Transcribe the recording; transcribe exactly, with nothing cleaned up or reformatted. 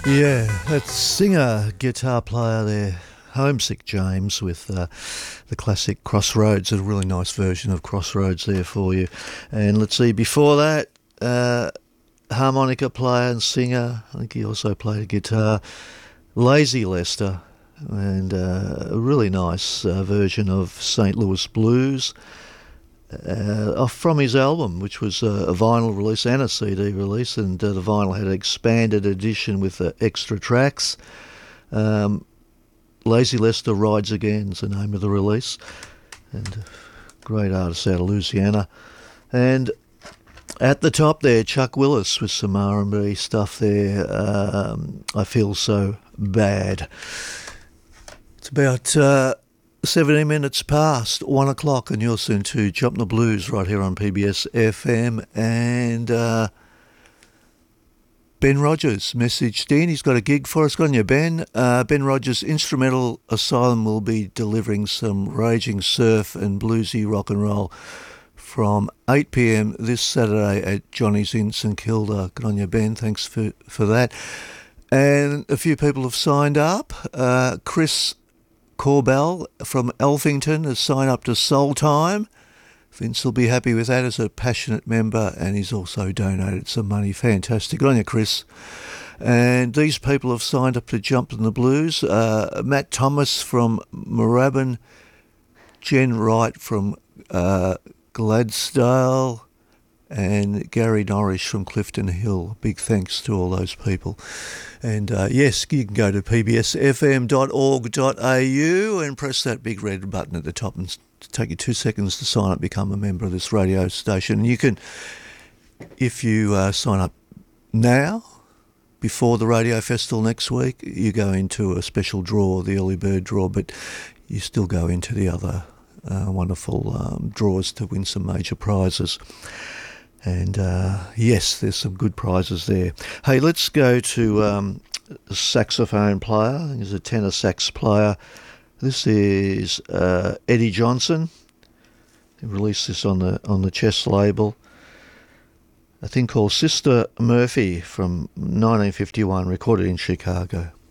Yeah, that singer, guitar player there, Homesick James, with uh, the classic Crossroads, a really nice version of Crossroads there for you. And let's see, before that, uh, harmonica player and singer, I think he also played a guitar, Lazy Lester, and uh, a really nice uh, version of Saint Louis Blues. Uh, from his album, which was uh, a vinyl release and a C D release, and uh, the vinyl had an expanded edition with uh, extra tracks. Um, Lazy Lester Rides Again is the name of the release, and a great artist out of Louisiana. And at the top there, Chuck Willis with some R and B stuff there. Um, I Feel So Bad. It's about Uh, seventeen minutes past one o'clock, and you're soon to Jump the Blues right here on P B S F M. And uh, Ben Rogers messaged in. He's got a gig for us. Good on you, Ben. Uh, Ben Rogers Instrumental Asylum will be delivering some raging surf and bluesy rock and roll from eight p.m. this Saturday at Johnny's in St Kilda. Good on you, Ben. Thanks for, for that. And a few people have signed up. Uh, Chris Corbell from Elphington has signed up to Soul Time. Vince will be happy with that as a passionate member, and he's also donated some money. Fantastic. Good on you, Chris. And these people have signed up to Jump in the Blues. Uh, Matt Thomas from Moorabbin, Jen Wright from uh, Gladsdale, and Gary Norrish from Clifton Hill. Big thanks to all those people. And uh, yes, you can go to p b s f m dot org dot a u and press that big red button at the top, and take you two seconds to sign up, become a member of this radio station. And you can, if you uh, sign up now, before the radio festival next week, you go into a special draw, the early bird draw, but you still go into the other uh, wonderful um, draws to win some major prizes. And uh, yes, there's some good prizes there. Hey, let's go to um, a saxophone player. I think he's a tenor sax player. This is uh, Eddie Johnson. He released this on the on the Chess label. A thing called Sister Murphy from nineteen fifty-one, recorded in Chicago.